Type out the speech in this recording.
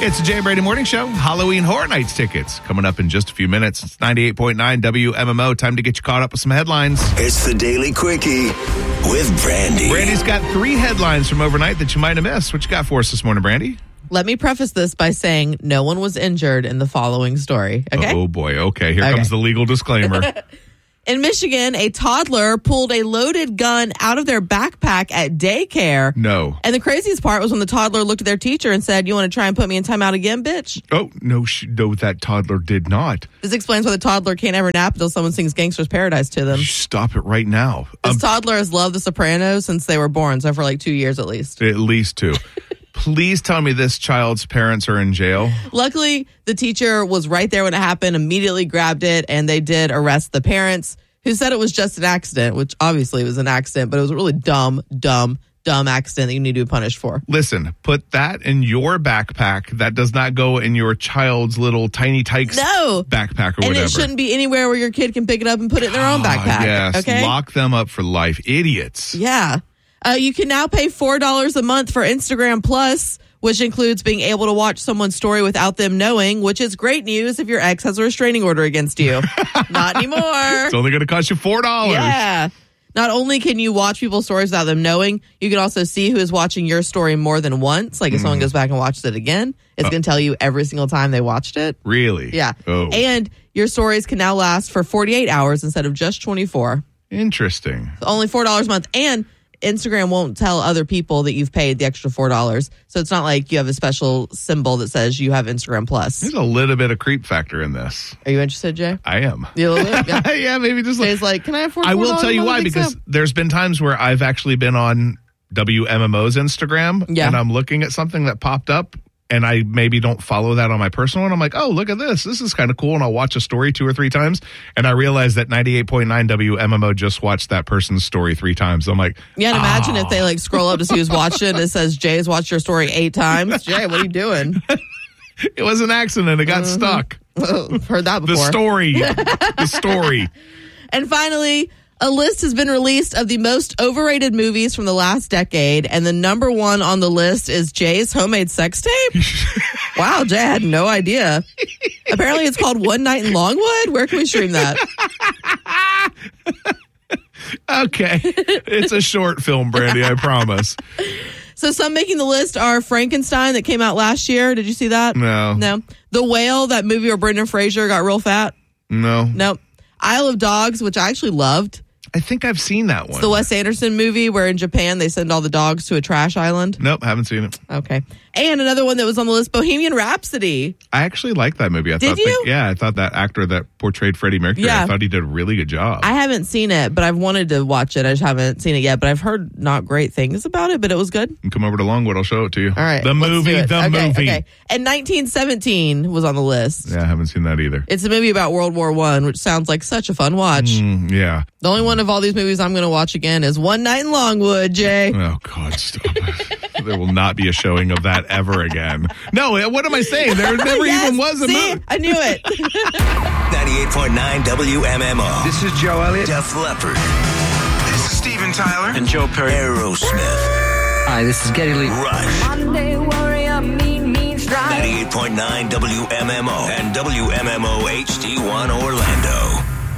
It's the Jay Brady Morning Show. Halloween Horror Nights tickets coming up in just a few minutes. It's 98.9 WMMO. Time to get you caught up with some headlines. It's the Daily Quickie with Brandy. Brandy's got 3 headlines from overnight that you might have missed. What you got for us this morning, Brandy? Let me preface this by saying no one was injured in the following story. Okay. Oh, boy. Okay. Here comes the legal disclaimer. In Michigan, a toddler pulled a loaded gun out of their backpack at daycare. No. And the craziest part was when the toddler looked at their teacher and said, "You want to try and put me in timeout again, bitch?" Oh, no, that toddler did not. This explains why the toddler can't ever nap until someone sings Gangster's Paradise to them. Stop it right now. This toddler has loved The Sopranos since they were born, so for like 2 years at least. At least 2. Please tell me this child's parents are in jail. Luckily, the teacher was right there when it happened, immediately grabbed it, and they did arrest the parents, who said it was just an accident, which obviously was an accident, but it was a really dumb accident that you need to be punished for. Listen, put that in your backpack. That does not go in your child's little Tiny Tykes backpack or whatever. And it shouldn't be anywhere where your kid can pick it up and put it in their own backpack. Yes, okay? Lock them up for life. Idiots. Yeah. You can now pay $4 a month for Instagram Plus, which includes being able to watch someone's story without them knowing, which is great news if your ex has a restraining order against you. Not anymore. It's only going to cost you $4. Yeah. Not only can you watch people's stories without them knowing, you can also see who is watching your story more than once. Like if someone goes back and watches it again, it's going to tell you every single time they watched it. Really? Yeah. Oh. And your stories can now last for 48 hours instead of just 24. Interesting. Only $4 a month. And Instagram won't tell other people that you've paid the extra $4. So it's not like you have a special symbol that says you have Instagram Plus. There's a little bit of creep factor in this. Are you interested, Jay? I am. You a little bit? Yeah. Yeah, maybe just Jay's like, can I afford $4? I will tell you why, because there's been times where I've actually been on WMMO's Instagram and I'm looking at something that popped up and I maybe don't follow that on my personal one. I'm like, oh, look at this. This is kind of cool. And I'll watch a story 2 or 3 times. And I realize that 98.9 WMMO just watched that person's story 3 times. I'm like, yeah, and imagine if they like scroll up to see who's watched it and it says, Jay's watched your story 8 times. Jay, what are you doing? It was an accident. It got stuck. Heard that before. The story. And finally, a list has been released of the most overrated movies from the last decade, and the number 1 on the list is Jay's homemade sex tape. Wow, Jay, I had no idea. Apparently it's called One Night in Longwood. Where can we stream that? Okay. It's a short film, Brandy, I promise. So some making the list are Frankenstein that came out last year. Did you see that? No. The Whale, that movie where Brendan Fraser got real fat? No. Nope. Isle of Dogs, which I actually loved. I think I've seen that one. It's the Wes Anderson movie where in Japan they send all the dogs to a trash island. Nope, haven't seen it. Okay. And another one that was on the list, Bohemian Rhapsody. I actually liked that movie. Did you? I thought that actor that portrayed Freddie Mercury, I thought he did a really good job. I haven't seen it, but I've wanted to watch it. I just haven't seen it yet, but I've heard not great things about it, but it was good. You can come over to Longwood, I'll show it to you. All right. The movie. Okay. And 1917 was on the list. Yeah, I haven't seen that either. It's a movie about World War I, which sounds like such a fun watch. Yeah. The only one of all these movies I'm going to watch again is One Night in Longwood, Jay. Oh, God, stop it. There will not be a showing of that ever again. No, what am I saying? There never even was a movie. I knew it. 98.9 WMMO. This is Joe Elliott. Def Leppard. This is Steven Tyler. And Joe Perry. Aerosmith. Hi, this is Geddy Lee. Rush. Monday warrior, mean strike. 98.9 WMMO and WMMO HD1 Orlando.